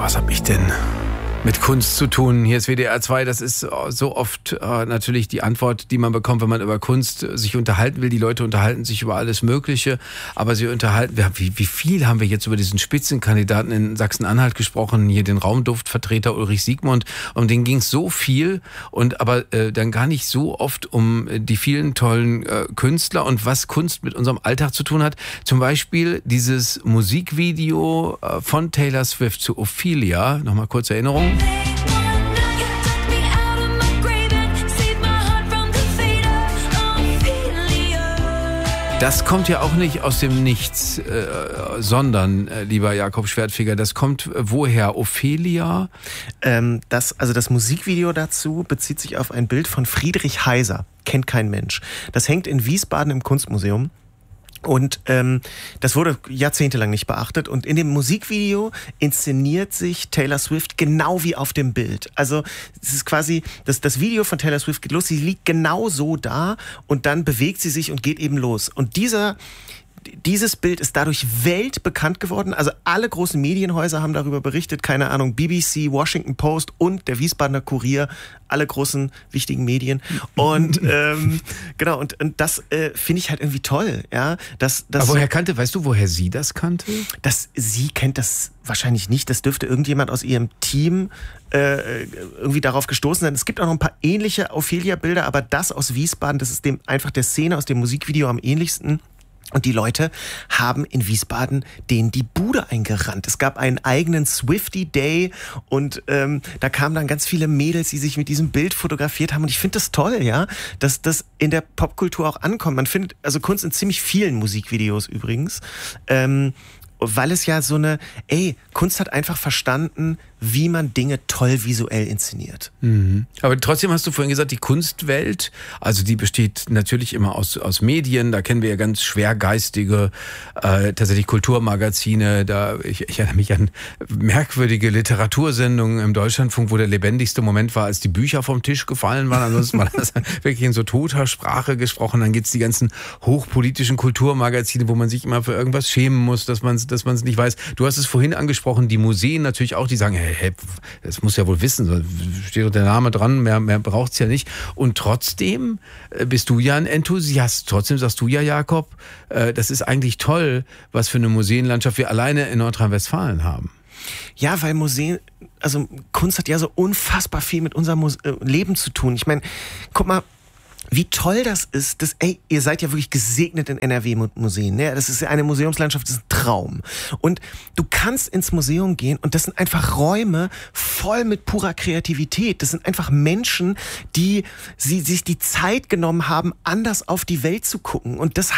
was hab ich denn mit Kunst zu tun? Hier ist WDR 2, das ist so oft natürlich die Antwort, die man bekommt, wenn man über Kunst sich unterhalten will. Die Leute unterhalten sich über alles Mögliche, aber sie unterhalten, wie viel haben wir jetzt über diesen Spitzenkandidaten in Sachsen-Anhalt gesprochen, hier den Raumduftvertreter Ulrich Siegmund, um den ging es so viel aber dann gar nicht so oft um die vielen tollen Künstler und was Kunst mit unserem Alltag zu tun hat. Zum Beispiel dieses Musikvideo von Taylor Swift zu Ophelia, nochmal kurze Erinnerung. Das kommt ja auch nicht aus dem Nichts, sondern, lieber Jakob Schwertfeger, das kommt woher? Ophelia? Das Musikvideo dazu bezieht sich auf ein Bild von Friedrich Heiser. Kennt kein Mensch. Das hängt in Wiesbaden im Kunstmuseum. Und das wurde jahrzehntelang nicht beachtet. Und in dem Musikvideo inszeniert sich Taylor Swift genau wie auf dem Bild. Also es ist quasi, das Video von Taylor Swift geht los, sie liegt genau so da und dann bewegt sie sich und geht eben los. Und dieses Bild ist dadurch weltbekannt geworden. Also alle großen Medienhäuser haben darüber berichtet. Keine Ahnung, BBC, Washington Post und der Wiesbadener Kurier. Alle großen, wichtigen Medien. Und genau, und das finde ich halt irgendwie wohl. Ja? Aber weißt du, woher sie das kannte? Sie kennt das wahrscheinlich nicht. Das dürfte irgendjemand aus ihrem Team irgendwie darauf gestoßen sein. Es gibt auch noch ein paar ähnliche Ophelia-Bilder, aber das aus Wiesbaden, das ist dem einfach der Szene aus dem Musikvideo am ähnlichsten. Und die Leute haben in Wiesbaden denen die Bude eingerannt. Es gab einen eigenen Swiftie Day und da kamen dann ganz viele Mädels, die sich mit diesem Bild fotografiert haben. Und ich finde das toll, ja, dass das in der Popkultur auch ankommt. Man findet also Kunst in ziemlich vielen Musikvideos übrigens, weil es ja Kunst hat einfach verstanden, wie man Dinge toll visuell inszeniert. Mhm. Aber trotzdem hast du vorhin gesagt, die Kunstwelt, also die besteht natürlich immer aus Medien, da kennen wir ja ganz schwergeistige, tatsächlich Kulturmagazine, ich erinnere mich an merkwürdige Literatursendungen im Deutschlandfunk, wo der lebendigste Moment war, als die Bücher vom Tisch gefallen waren, ansonsten war das wirklich in so toter Sprache gesprochen. Dann gibt's die ganzen hochpolitischen Kulturmagazine, wo man sich immer für irgendwas schämen muss, dass man es nicht weiß. Du hast es vorhin angesprochen, die Museen natürlich auch, die sagen, hey, das muss ja wohl wissen, steht doch der Name dran, mehr braucht's ja nicht. Und trotzdem bist du ja ein Enthusiast. Trotzdem sagst du ja, Jakob, das ist eigentlich toll, was für eine Museenlandschaft wir alleine in Nordrhein-Westfalen haben. Ja, weil Kunst hat ja so unfassbar viel mit unserem Leben zu tun. Ich meine, guck mal, wie toll das ist, ihr seid ja wirklich gesegnet in NRW mit Museen. Ne? Das ist ja eine Museumslandschaft, das ist ein Traum. Und du kannst ins Museum gehen und das sind einfach Räume voll mit purer Kreativität. Das sind einfach Menschen, die sich die Zeit genommen haben, anders auf die Welt zu gucken. Und das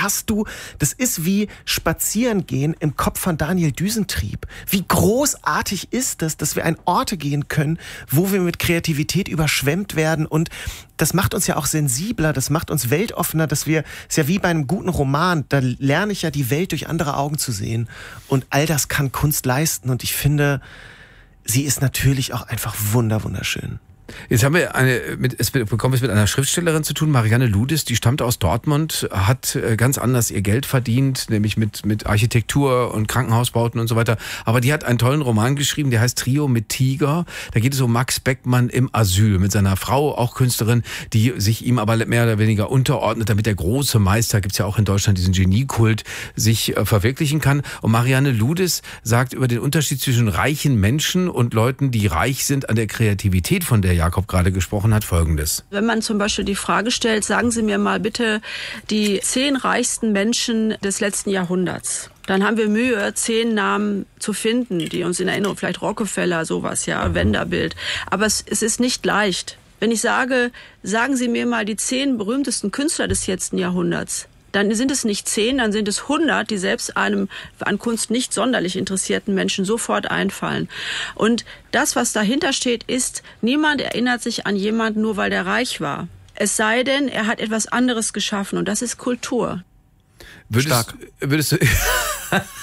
ist wie spazieren gehen im Kopf von Daniel Düsentrieb. Wie großartig ist das, dass wir an Orte gehen können, wo wir mit Kreativität überschwemmt werden, und das macht uns ja auch sensibler, das macht uns weltoffener, ist ja wie bei einem guten Roman, da lerne ich ja die Welt durch andere Augen zu sehen, und all das kann Kunst leisten, und ich finde, sie ist natürlich auch einfach wunderschön. Jetzt haben wir bekommen es mit einer Schriftstellerin zu tun, Marianne Ludis, die stammt aus Dortmund, hat ganz anders ihr Geld verdient, nämlich mit Architektur und Krankenhausbauten und so weiter. Aber die hat einen tollen Roman geschrieben, der heißt Trio mit Tiger. Da geht es um Max Beckmann im Asyl mit seiner Frau, auch Künstlerin, die sich ihm aber mehr oder weniger unterordnet, damit der große Meister, gibt's ja auch in Deutschland diesen Geniekult, sich verwirklichen kann. Und Marianne Ludis sagt über den Unterschied zwischen reichen Menschen und Leuten, die reich sind an der Kreativität, von der Jakob gerade gesprochen hat, Folgendes. Wenn man zum Beispiel die Frage stellt, sagen Sie mir mal bitte die 10 reichsten Menschen des letzten Jahrhunderts. Dann haben wir Mühe, 10 Namen zu finden, die uns in Erinnerung, vielleicht Rockefeller, sowas, ja, Wenderbild. Aber es ist nicht leicht. Wenn ich sage, sagen Sie mir mal die 10 berühmtesten Künstler des letzten Jahrhunderts, dann sind es nicht 10, dann sind es 100, die selbst einem an Kunst nicht sonderlich interessierten Menschen sofort einfallen. Und das, was dahinter steht, ist, niemand erinnert sich an jemanden nur, weil der reich war. Es sei denn, er hat etwas anderes geschaffen, und das ist Kultur. Würdest du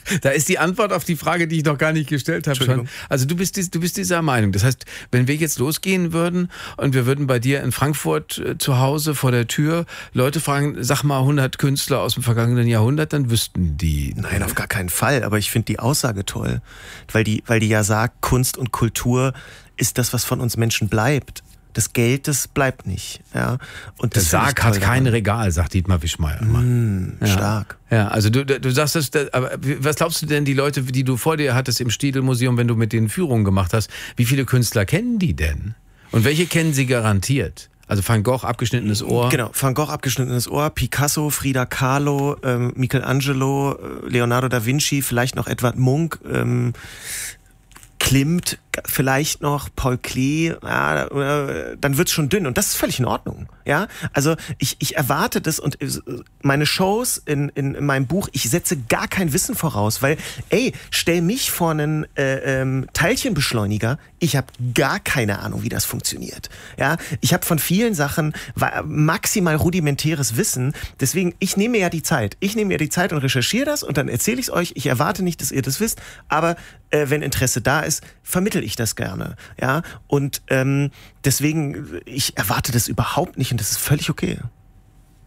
Da ist die Antwort auf die Frage, die ich noch gar nicht gestellt habe schon. Also du bist dieser Meinung. Das heißt, wenn wir jetzt losgehen würden und wir würden bei dir in Frankfurt zu Hause vor der Tür Leute fragen, sag mal 100 Künstler aus dem vergangenen Jahrhundert, dann wüssten die. Nein, auf gar keinen Fall. Aber ich finde die Aussage toll, weil die ja sagt, Kunst und Kultur ist das, was von uns Menschen bleibt. Das Geld, das bleibt nicht. Ja. Und der Sarg hat kein Regal, sagt Dietmar Wischmeyer immer. Stark. Ja, also du sagst das, aber was glaubst du denn, die Leute, die du vor dir hattest im Stiedelmuseum, wenn du mit denen Führungen gemacht hast, wie viele Künstler kennen die denn? Und welche kennen sie garantiert? Also Van Gogh, abgeschnittenes Ohr. Genau, Van Gogh, abgeschnittenes Ohr, Picasso, Frida Kahlo, Michelangelo, Leonardo da Vinci, vielleicht noch Edvard Munch, Klimt, vielleicht noch Paul Klee, ja, dann wird's schon dünn und das ist völlig in Ordnung. Ja, also ich erwarte das und meine Shows in meinem Buch, ich setze gar kein Wissen voraus, weil stell mich vor einen Teilchenbeschleuniger, ich habe gar keine Ahnung, wie das funktioniert. Ja, ich habe von vielen Sachen maximal rudimentäres Wissen, deswegen ich nehme mir ja die Zeit. Ich nehme mir die Zeit und recherchiere das und dann erzähle ich es euch. Ich erwarte nicht, dass ihr das wisst, aber wenn Interesse da ist, vermittle ich das gerne. Ja, und deswegen, ich erwarte das überhaupt nicht und das ist völlig okay.